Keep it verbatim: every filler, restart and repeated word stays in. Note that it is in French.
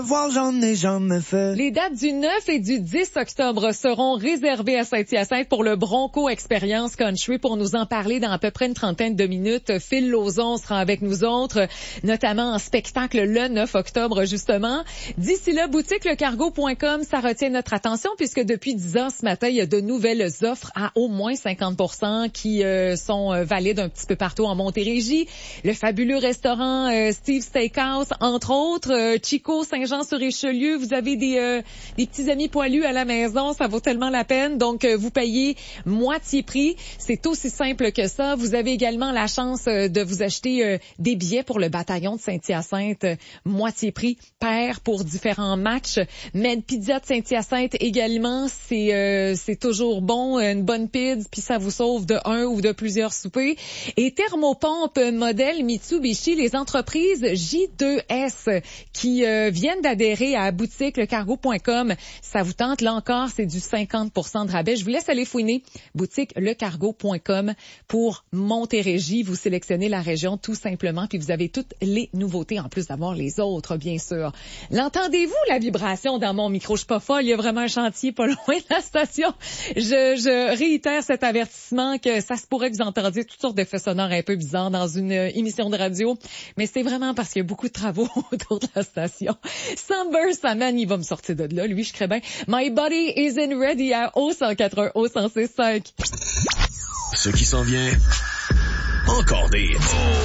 Voir, j'en ai jamais fait. Les dates du neuf et du dix octobre seront réservées à Saint-Hyacinthe pour le Bronco Experience Country. Pour nous en parler dans à peu près une trentaine de minutes, Phil Lauzon sera avec nous autres, notamment en spectacle le neuf octobre, justement. D'ici là, boutique le cargo point com, ça retient notre attention puisque depuis dix ans ce matin, il y a de nouvelles offres à au moins cinquante pour cent qui euh, sont euh, valides un petit peu partout en Montérégie. Le fabuleux restaurant euh, Steve Steakhouse, entre autres, euh, Chico Saint-Jean-sur-Richelieu, vous avez des, euh, des petits amis poilus à la maison, ça vaut tellement la peine. Donc, euh, vous payez moitié prix. C'est aussi simple que ça. Vous avez également la chance euh, de vous acheter euh, des billets pour le bataillon de Saint-Hyacinthe, euh, moitié prix, pair pour différents matchs. Med Pizza de Saint-Hyacinthe également, c'est euh, c'est toujours bon, une bonne pizza, puis ça vous sauve de un ou de plusieurs soupers. Et Thermopompe modèle Mitsubishi, les entreprises J deux S qui euh, viennent d'adhérer à boutique le cargo point com. Ça vous tente, là encore, c'est du cinquante pour cent de rabais. Je vous laisse aller fouiner boutique le cargo point com pour Montérégie. Vous sélectionnez la région tout simplement, puis vous avez toutes les nouveautés en plus d'avoir les autres, bien sûr. L'entendez-vous, la vibration dans mon micro? Je suis pas folle, il y a vraiment un chantier pas loin de la station. Je, je réitère cet avertissement que ça se pourrait que vous entendiez toutes sortes d'effets sonores un peu bizarres dans une émission de radio, mais c'est vraiment parce qu'il y a beaucoup de travaux autour de la station. Sunburst, Saman, il va me sortir de là, lui, je crée bien. My Body Isn't Ready à O cent quatre, O cent six cinq. Ce qui s'en vient, encore des